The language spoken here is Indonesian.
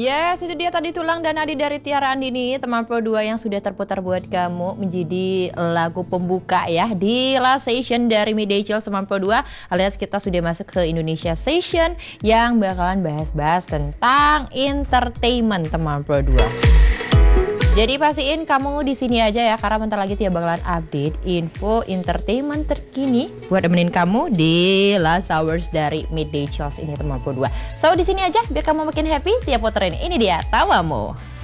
Yes, itu dia tadi Tulang dan Adi dari Tiara Andini, teman Pro 2 yang sudah terputar buat kamu menjadi lagu pembuka ya di Last Session dari Midday Chill teman Pro 2, alias kita sudah masuk ke Indonesia Session yang bakalan bahas-bahas tentang entertainment teman Pro 2. Jadi pastiin kamu di sini aja ya, karena bentar lagi Tia bakalan update info entertainment terkini buat nemenin kamu di last hours dari Midday Chills ini teman Pro 2. So di sini aja biar kamu makin happy, Tia puterin ini dia tawamu.